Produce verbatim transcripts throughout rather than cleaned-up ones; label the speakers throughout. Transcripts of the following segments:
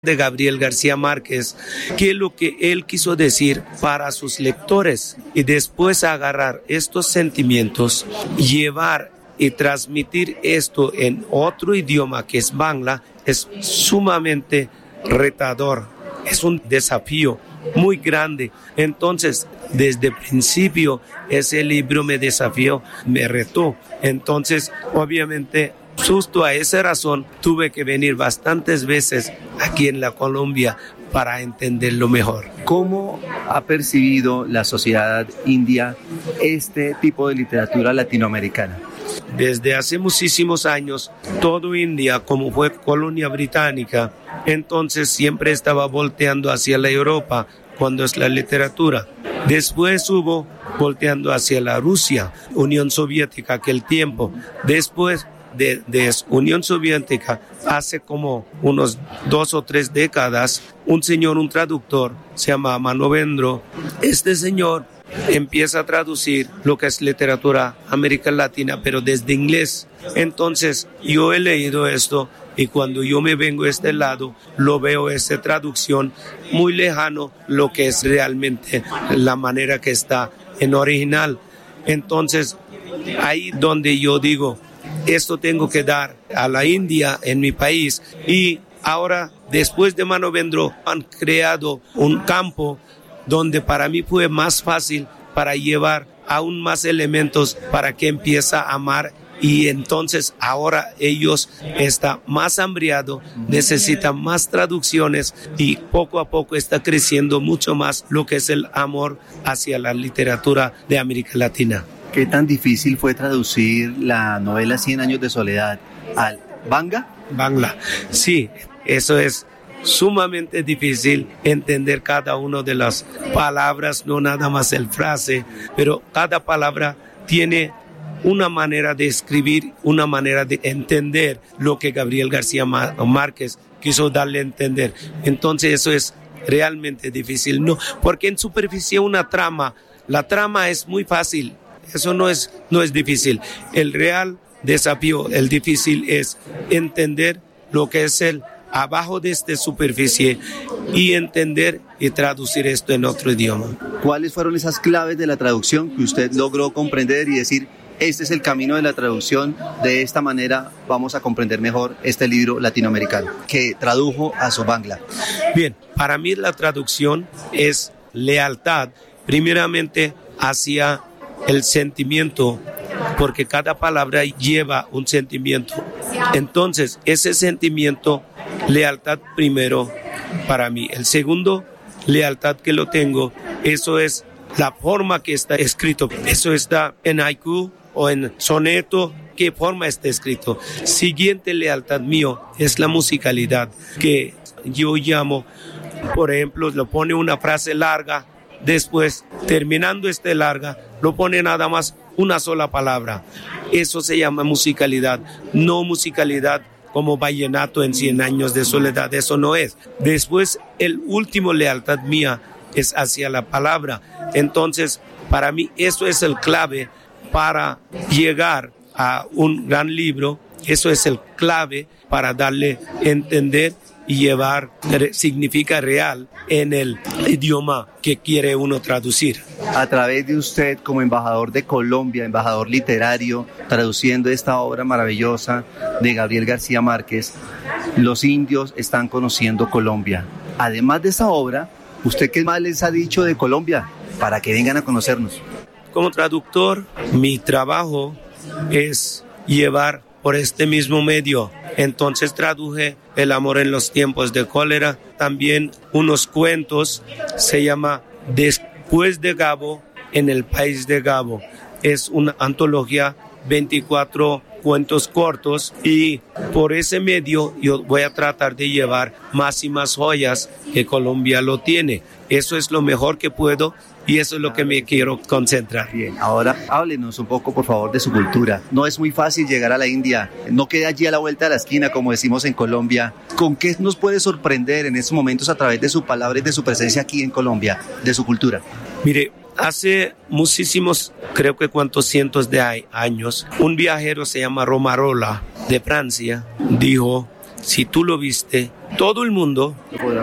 Speaker 1: de Gabriel García Márquez, qué es lo que él quiso decir para sus lectores y después agarrar estos sentimientos, llevar y transmitir esto en otro idioma que es Bangla, es sumamente retador, es un desafío muy grande. Entonces, desde el principio, ese libro me desafió, me retó. Entonces, obviamente, justo a esa razón, tuve que venir bastantes veces aquí en la Colombia para entenderlo mejor.
Speaker 2: ¿Cómo ha percibido la sociedad india este tipo de literatura latinoamericana?
Speaker 1: Desde hace muchísimos años, todo India, como fue colonia británica, entonces siempre estaba volteando hacia la Europa cuando es la literatura. Después hubo volteando hacia la Rusia, Unión Soviética, aquel tiempo. Después de, de Unión Soviética, hace como unos dos o tres décadas, un señor, un traductor, se llama Manovendro. Este señor empieza a traducir lo que es literatura América Latina, pero desde inglés. Entonces, yo he leído esto y cuando yo me vengo a este lado, lo veo esa traducción muy lejano lo que es realmente la manera que está en original. Entonces, ahí donde yo digo, esto tengo que dar a la India en mi país. Y ahora, después de Manovendro, han creado un campo donde para mí fue más fácil para llevar aún más elementos para que empiece a amar, y entonces ahora ellos están más hambriados, necesitan más traducciones y poco a poco está creciendo mucho más lo que es el amor hacia la literatura de América Latina.
Speaker 2: ¿Qué tan difícil fue traducir la novela Cien años de soledad al Bangla?
Speaker 1: Bangla, sí, eso es sumamente difícil entender cada una de las palabras, no nada más el frase, pero cada palabra tiene una manera de escribir, una manera de entender lo que Gabriel García Márquez quiso darle a entender. Entonces eso es realmente difícil, no, porque en superficie una trama, la trama es muy fácil, eso no es, no es difícil. El real desafío, el difícil es entender lo que es el abajo de esta superficie y entender y traducir esto en otro idioma.
Speaker 2: ¿Cuáles fueron esas claves de la traducción que usted logró comprender y decir, este es el camino de la traducción, de esta manera vamos a comprender mejor este libro latinoamericano que tradujo a su Bangla?
Speaker 1: Bien, para mí la traducción es lealtad, primeramente hacia el sentimiento, porque cada palabra lleva un sentimiento. Entonces, ese sentimiento, lealtad primero para mí. El segundo, lealtad que lo tengo, eso es la forma que está escrito. Eso está en haiku o en soneto, qué forma está escrito. Siguiente lealtad mío es la musicalidad, que yo llamo, por ejemplo, lo pone una frase larga, después, terminando este larga, lo pone nada más una sola palabra. Eso se llama musicalidad, no musicalidad como vallenato en Cien años de soledad, eso no es. Después, el último lealtad mía es hacia la palabra. Entonces, para mí, eso es el clave para llegar a un gran libro, eso es el clave para darle a entender y llevar, significa real en el idioma que quiere uno traducir.
Speaker 2: A través de usted como embajador de Colombia, embajador literario, traduciendo esta obra maravillosa de Gabriel García Márquez, los indios están conociendo Colombia. Además de esa obra, ¿usted qué más les ha dicho de Colombia para que vengan a conocernos?
Speaker 1: Como traductor, mi trabajo es llevar por este mismo medio. Entonces traduje El amor en los tiempos de cólera, también unos cuentos, se llama Después de Gabo, en el país de Gabo. Es una antología, veinticuatro cuentos cortos, y por ese medio yo voy a tratar de llevar más y más joyas que Colombia lo tiene. Eso es lo mejor que puedo y eso es lo que me quiero concentrar.
Speaker 2: Bien, ahora háblenos un poco, por favor, de su cultura. No es muy fácil llegar a la India, no queda allí a la vuelta de la esquina, como decimos en Colombia. ¿Con qué nos puede sorprender en estos momentos a través de su palabra y de su presencia aquí en Colombia, de su cultura?
Speaker 1: Mire, hace muchísimos, creo que cuántos cientos de años, un viajero se llama Romarola de Francia, dijo si tú lo viste, todo el mundo,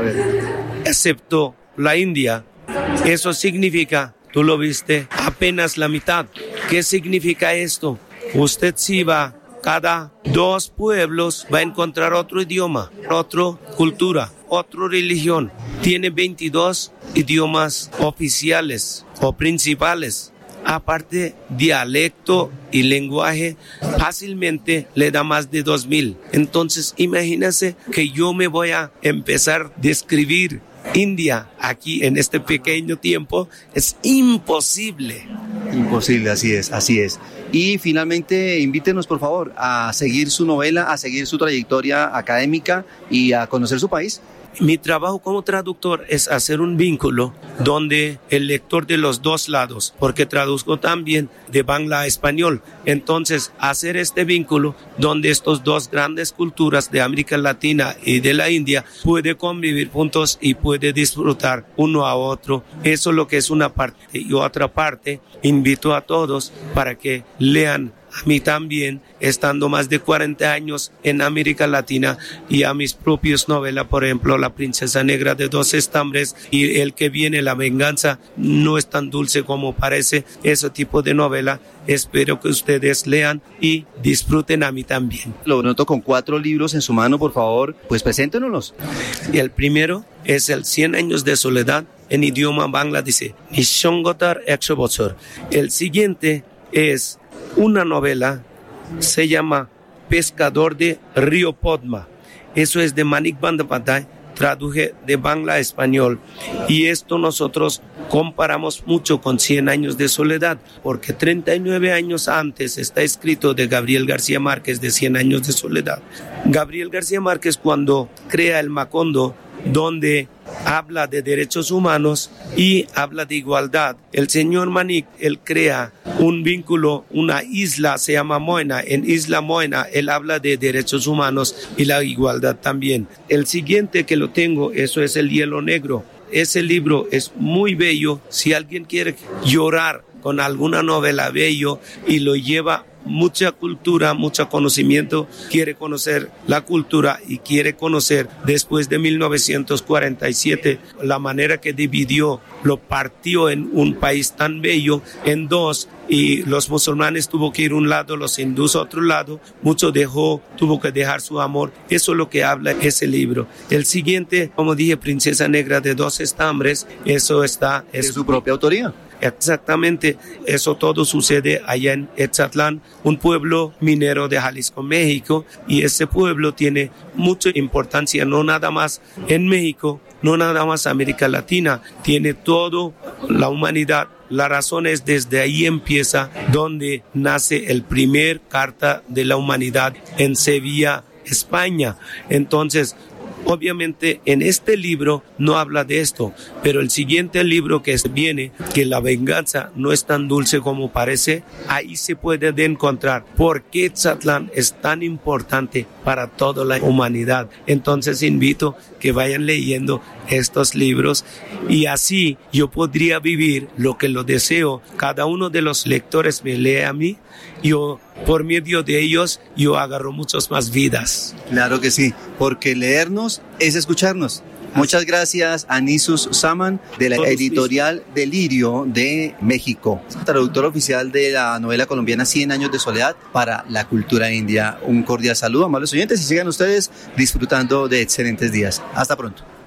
Speaker 1: excepto la India, eso significa, tú lo viste, apenas la mitad. ¿Qué significa esto? Usted si va cada dos pueblos va a encontrar otro idioma, otra cultura, otra religión. Tiene veintidós idiomas oficiales o principales. Aparte, dialecto y lenguaje, fácilmente le da más de dos mil. Entonces, imagínense que yo me voy a empezar a describir India aquí en este pequeño tiempo. Es imposible.
Speaker 2: Imposible, así es, así es. Y finalmente, invítenos por favor a seguir su novela, a seguir su trayectoria académica y a conocer su país.
Speaker 1: Mi trabajo como traductor es hacer un vínculo donde el lector de los dos lados, porque traduzco también de bangla a español, entonces hacer este vínculo donde estos dos grandes culturas de América Latina y de la India puede convivir juntos y puede disfrutar uno a otro. Eso es lo que es una parte. Y otra parte, invito a todos para que lean a mí también, estando más de cuarenta años en América Latina, y a mis propias novelas, por ejemplo, La princesa negra de dos estambres y El que viene, La venganza, no es tan dulce como parece, ese tipo de novela. Espero que ustedes lean y disfruten a mí también.
Speaker 2: Lo noto con cuatro libros en su mano, por favor, pues preséntenos.
Speaker 1: El primero es El cien años de soledad, en idioma bangla dice Nishongotar Ekso Bochor. El siguiente es una novela, se llama Pescador de Río Podma. Eso es de Manik Bandapatay, traduje de bangla a español. Y esto nosotros comparamos mucho con cien años de soledad, porque treinta y nueve años antes está escrito de Gabriel García Márquez de cien años de soledad. Gabriel García Márquez, cuando crea el Macondo, donde habla de derechos humanos y habla de igualdad, el señor Manik, él crea un vínculo, una isla, se llama Moena. En Isla Moena, él habla de derechos humanos y la igualdad también. El siguiente que lo tengo, eso es El hielo negro. Ese libro es muy bello. Si alguien quiere llorar con alguna novela bello y lo lleva mucha cultura, mucho conocimiento, quiere conocer la cultura y quiere conocer después de mil novecientos cuarenta y siete la manera que dividió, lo partió en un país tan bello en dos, y los musulmanes tuvo que ir un lado, los hindúes a otro lado, mucho dejó, tuvo que dejar su amor. Eso es lo que habla ese libro. El siguiente, como dije, Princesa Negra de dos estambres, eso está...
Speaker 2: ¿Es su propia autoría?
Speaker 1: Exactamente, eso todo sucede allá en Etzatlán, un pueblo minero de Jalisco, México, y ese pueblo tiene mucha importancia, no nada más en México, no nada más América Latina, tiene toda la humanidad. La razón es desde ahí empieza donde nace el primer Carta de la Humanidad en Sevilla, España. Entonces, obviamente en este libro no habla de esto, pero el siguiente libro que viene, que la venganza no es tan dulce como parece, ahí se puede encontrar por qué Etzatlán es tan importante para toda la humanidad. Entonces invito que vayan leyendo estos libros y así yo podría vivir lo que lo deseo. Cada uno de los lectores me lee a mí, yo por medio de ellos yo agarro muchas más vidas.
Speaker 2: Claro que sí, porque leernos es escucharnos. Muchas gracias a Nisus Saman de la editorial Delirio de México, traductor oficial de la novela colombiana cien años de soledad para la cultura india. Un cordial saludo, amables oyentes, y sigan ustedes disfrutando de excelentes días. Hasta pronto.